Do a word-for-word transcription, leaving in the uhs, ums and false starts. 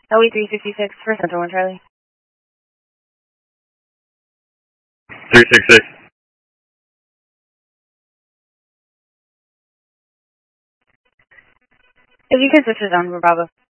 L E three sixty-six for Central One Charlie. three sixty-six. If you could switch it on for Bravo.